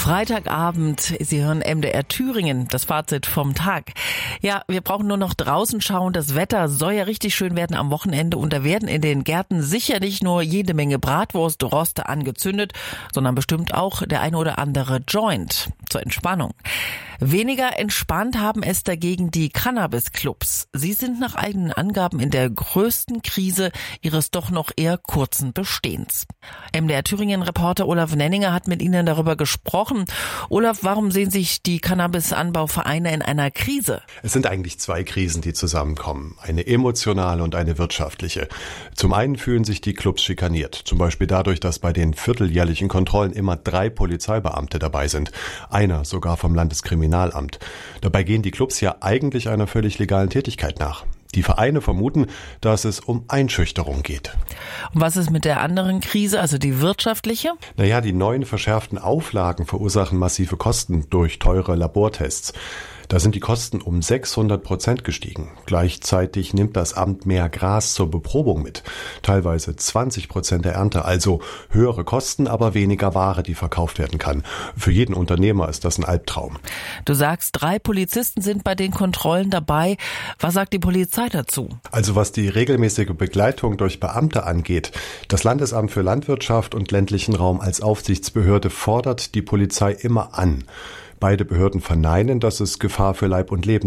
Freitagabend, Sie hören MDR Thüringen, das Fazit vom Tag. Ja, wir brauchen nur noch draußen schauen. Das Wetter soll ja richtig schön werden am Wochenende und da werden in den Gärten sicher nicht nur jede Menge Bratwurst-Roste angezündet, sondern bestimmt auch der eine oder andere Joint zur Entspannung. Weniger entspannt haben es dagegen die Cannabis-Clubs. Sie sind nach eigenen Angaben in der größten Krise ihres doch noch eher kurzen Bestehens. MDR Thüringen-Reporter Olaf Nenninger hat mit Ihnen darüber gesprochen. Olaf, warum sehen sich die Cannabis-Anbauvereine in einer Krise? Es sind eigentlich zwei Krisen, die zusammenkommen. Eine emotionale und eine wirtschaftliche. Zum einen fühlen sich die Clubs schikaniert. Zum Beispiel dadurch, dass bei den vierteljährlichen Kontrollen immer 3 Polizeibeamte dabei sind. Einer sogar vom Landeskriminalamt. Dabei gehen die Clubs ja eigentlich einer völlig legalen Tätigkeit nach. Die Vereine vermuten, dass es um Einschüchterung geht. Und was ist mit der anderen Krise, also die wirtschaftliche? Die neuen verschärften Auflagen verursachen massive Kosten durch teure Labortests. Da sind die Kosten um 600% gestiegen. Gleichzeitig nimmt das Amt mehr Gras zur Beprobung mit. Teilweise 20% der Ernte, also höhere Kosten, aber weniger Ware, die verkauft werden kann. Für jeden Unternehmer ist das ein Albtraum. Du sagst, 3 Polizisten sind bei den Kontrollen dabei. Was sagt die Polizei dazu? Also was die regelmäßige Begleitung durch Beamte angeht, das Landesamt für Landwirtschaft und ländlichen Raum als Aufsichtsbehörde fordert die Polizei immer an. Beide Behörden verneinen, dass es Gefahr für Leib und Leben